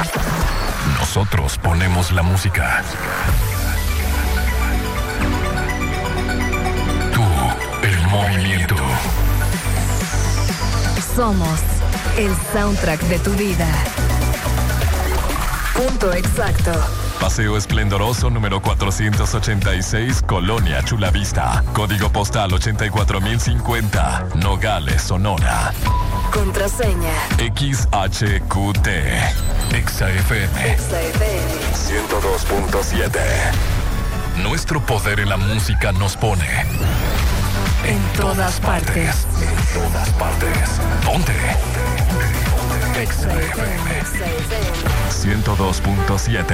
Nosotros ponemos la música. Tú, el movimiento. Somos el soundtrack de tu vida. Punto exacto. Paseo Esplendoroso número 486, Colonia Chulavista. Código postal 84050, Nogales, Sonora. Contraseña XHQT. XFM 102.7. Nuestro poder en la música nos pone en todas partes. En todas partes. Ponte. XFM 102.7.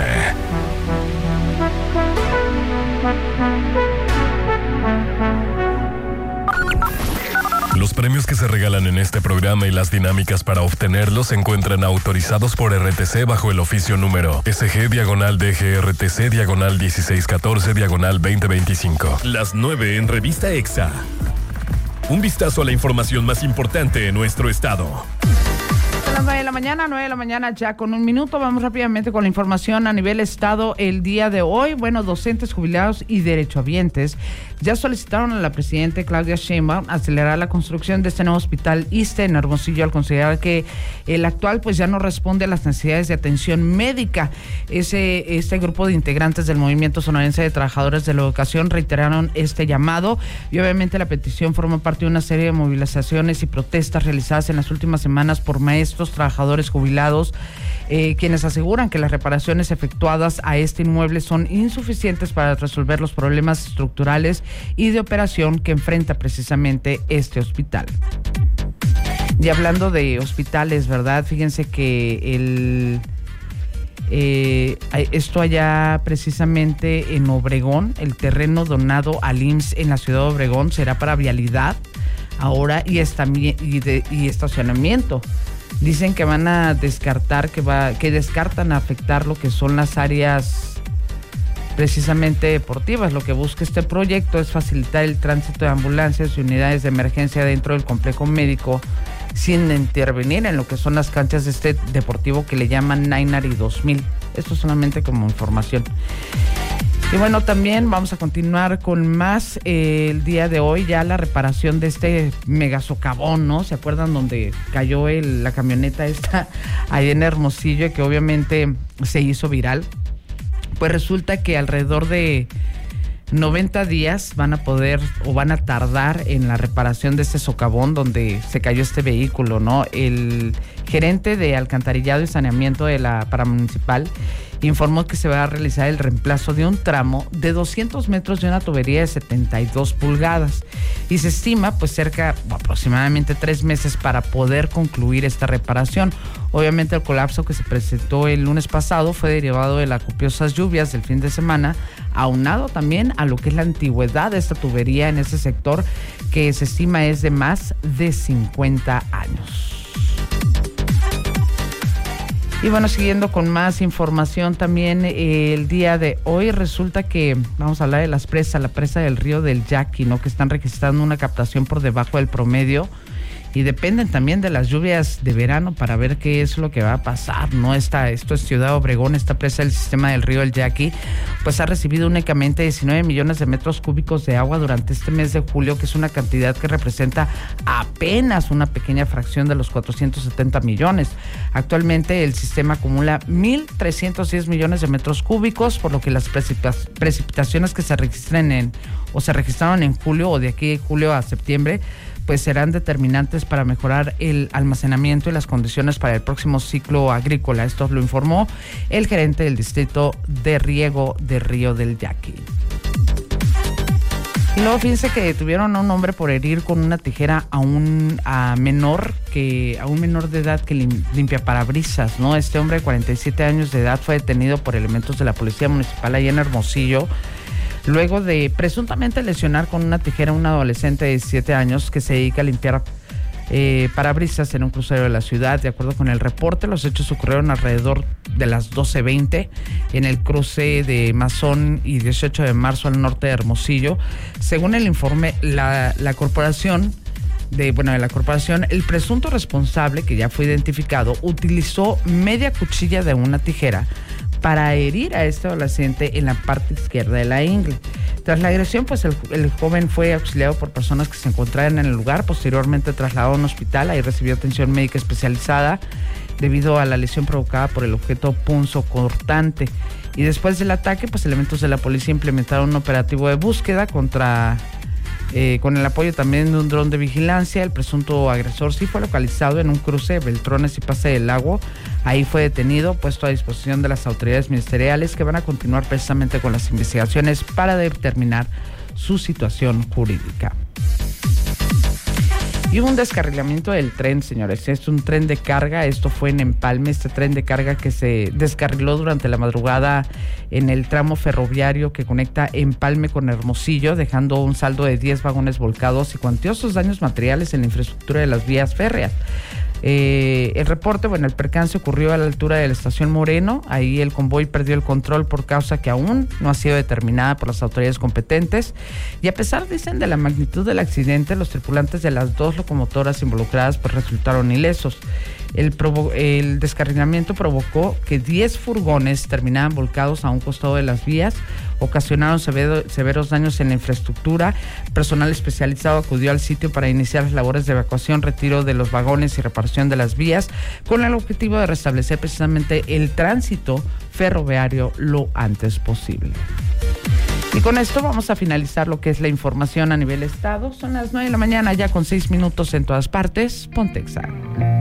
Los premios que se regalan en este programa y las dinámicas para obtenerlos se encuentran autorizados por RTC bajo el oficio número SG-DGRTC/1614/2025. Las 9 en Revista EXA. Un vistazo a la información más importante en nuestro estado. A las 9 de la mañana ya con un minuto. Vamos rápidamente con la información a nivel estado el día de hoy. Bueno, docentes, jubilados y derechohabientes ya solicitaron a la presidenta Claudia Sheinbaum acelerar la construcción de este nuevo hospital ISSSTE en Hermosillo al considerar que el actual pues ya no responde a las necesidades de atención médica. Este grupo de integrantes del Movimiento Sonorense de Trabajadores de la Educación reiteraron este llamado y obviamente la petición forma parte de una serie de movilizaciones y protestas realizadas en las últimas semanas por maestros, trabajadores jubilados, quienes aseguran que las reparaciones efectuadas a este inmueble son insuficientes para resolver los problemas estructurales y de operación que enfrenta precisamente este hospital. Y hablando de hospitales, ¿verdad? Fíjense que esto allá precisamente en Obregón, el terreno donado al IMSS en la ciudad de Obregón será para vialidad ahora y estacionamiento. Dicen que van a descartar, que descartan afectar lo que son las áreas precisamente deportivas. Lo que busca este proyecto es facilitar el tránsito de ambulancias y unidades de emergencia dentro del complejo médico sin intervenir en lo que son las canchas de este deportivo que le llaman Nainari 2000. Esto solamente como información. Y bueno, también vamos a continuar con más el día de hoy, ya la reparación de este mega socavón, ¿no? ¿Se acuerdan donde cayó la camioneta esta ahí en Hermosillo, que obviamente se hizo viral? Pues resulta que alrededor de 90 días van a tardar en la reparación de este socavón donde se cayó este vehículo, ¿no? El gerente de alcantarillado y saneamiento de la paramunicipal informó que se va a realizar el reemplazo de un tramo de 200 metros de una tubería de 72 pulgadas y se estima pues aproximadamente 3 meses para poder concluir esta reparación. Obviamente el colapso que se presentó el lunes pasado fue derivado de las copiosas lluvias del fin de semana, aunado también a lo que es la antigüedad de esta tubería en ese sector, que se estima es de más de 50 años. Y bueno, siguiendo con más información también, el día de hoy resulta que vamos a hablar de la presa del río del Yaqui, ¿no? Que están registrando una captación por debajo del promedio y dependen también de las lluvias de verano para ver qué es lo que va a pasar, ¿no? Esto es Ciudad Obregón, esta presa del sistema del río del Yaqui, pues ha recibido únicamente 19 millones de metros cúbicos de agua durante este mes de julio, que es una cantidad que representa apenas una pequeña fracción de los 470 millones. Actualmente el sistema acumula 1.310 millones de metros cúbicos, por lo que las precipitaciones que se registraron en julio o de aquí de julio a septiembre pues serán determinantes para mejorar el almacenamiento y las condiciones para el próximo ciclo agrícola. Esto lo informó el gerente del distrito de riego de Río del Yaqui. Y luego fíjense que detuvieron a un hombre por herir con una tijera a un menor de edad que limpia parabrisas, ¿no? Este hombre de 47 años de edad fue detenido por elementos de la Policía Municipal allá en Hermosillo, luego de presuntamente lesionar con una tijera a un adolescente de 17 años que se dedica a limpiar parabrisas en un crucero de la ciudad. De acuerdo con el reporte, los hechos ocurrieron alrededor de las 12:20 en el cruce de Mazón y 18 de marzo al norte de Hermosillo. Según el informe, la corporación de la corporación, el presunto responsable, que ya fue identificado, utilizó media cuchilla de una tijera para herir a este adolescente en la parte izquierda de la ingle. Tras la agresión, pues el joven fue auxiliado por personas que se encontraban en el lugar, posteriormente trasladado a un hospital, ahí recibió atención médica especializada debido a la lesión provocada por el objeto punzocortante. Y después del ataque, pues elementos de la policía implementaron un operativo de búsqueda con el apoyo también de un dron de vigilancia. El presunto agresor sí fue localizado en un cruce de Beltrones y Pase del Lago. Ahí fue detenido, puesto a disposición de las autoridades ministeriales, que van a continuar precisamente con las investigaciones para determinar su situación jurídica. Y hubo un descarrilamiento del tren, señores. Es un tren de carga. Esto fue en Empalme. Este tren de carga que se descarriló durante la madrugada en el tramo ferroviario que conecta Empalme con Hermosillo, dejando un saldo de 10 vagones volcados y cuantiosos daños materiales en la infraestructura de las vías férreas. El reporte, el percance ocurrió a la altura de la estación Moreno. Ahí el convoy perdió el control por causa que aún no ha sido determinada por las autoridades competentes. Y a pesar, dicen, de la magnitud del accidente, los tripulantes de las 2 locomotoras involucradas pues resultaron ilesos. El descarrilamiento provocó que 10 furgones terminaran volcados a un costado de las vías, ocasionaron severos daños en la infraestructura. Personal especializado acudió al sitio para iniciar las labores de evacuación, retiro de los vagones y reparación de las vías, con el objetivo de restablecer precisamente el tránsito ferroviario lo antes posible. Y con esto vamos a finalizar lo que es la información a nivel estado. Son las 9 de la mañana, ya con 6 minutos en todas partes. Pontexa.